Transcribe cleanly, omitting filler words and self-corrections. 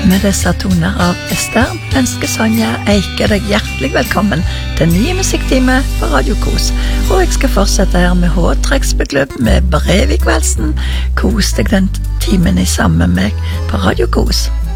Med disse toner av Ester ønsker Sonja Eike deg hjertelig velkommen til ny musikktime på Radio Kos. Og jeg skal fortsette her med H-treksbeklubb med Brevikvalsen. Kos deg den timen i sammen med meg på Radio Kos.